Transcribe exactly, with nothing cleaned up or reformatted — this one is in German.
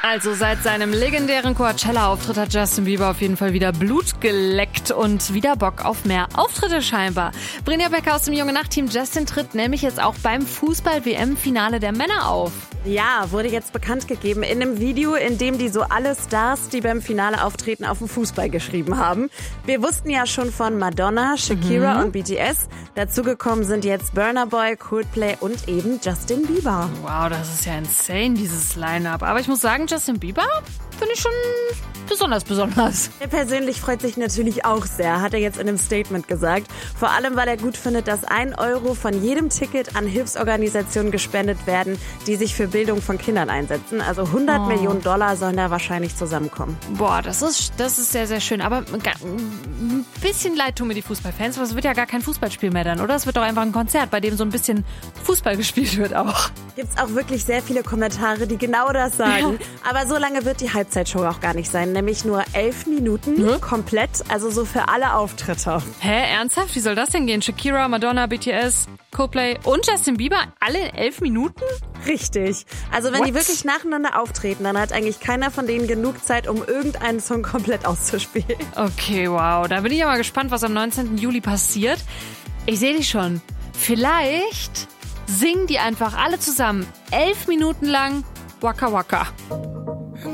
Also seit seinem legendären Coachella-Auftritt hat Justin Bieber auf jeden Fall wieder Blut geleckt und wieder Bock auf mehr Auftritte scheinbar. Brinja Becker aus dem Junge Nacht-Team Justin tritt nämlich jetzt auch beim Fußball-W M-Finale der Männer auf. Ja, wurde jetzt bekannt gegeben in einem Video, in dem die so alle Stars, die beim Finale auftreten, auf den Fußball geschrieben haben. Wir wussten ja schon von Madonna, Shakira mhm. und B T S. Dazugekommen sind jetzt Burna Boy, Coldplay und eben Justin Bieber. Wow, das ist ja insane, dieses Line-Up. Aber ich muss sagen, Justin Bieber finde ich schon besonders besonders. Er persönlich freut sich natürlich auch sehr, hat er jetzt in einem Statement gesagt. Vor allem, weil er gut findet, dass ein Euro von jedem Ticket an Hilfsorganisationen gespendet werden, die sich für Bildung von Kindern einsetzen. Also hundert oh. Millionen Dollar sollen da wahrscheinlich zusammenkommen. Boah, das ist, das ist sehr, sehr schön. Aber ein bisschen leid tun mir die Fußballfans, aber es wird ja gar kein Fußballspiel mehr dann, oder? Es wird doch einfach ein Konzert, bei dem so ein bisschen Fußball gespielt wird auch. Gibt's auch wirklich sehr viele Kommentare, die genau das sagen. Ja. Aber so lange wird die Halbzeitshow auch gar nicht sein, nämlich nur elf Minuten hm? komplett, also so für alle Auftritte. Hä, ernsthaft? Wie soll das denn gehen? Shakira, Madonna, B T S, Coldplay und Justin Bieber, alle in elf Minuten? Richtig. Also wenn What? die wirklich nacheinander auftreten, dann hat eigentlich keiner von denen genug Zeit, um irgendeinen Song komplett auszuspielen. Okay, wow. Da bin ich ja mal gespannt, was am neunzehnten Juli passiert. Ich sehe dich schon. Vielleicht singen die einfach alle zusammen elf Minuten lang Waka Waka.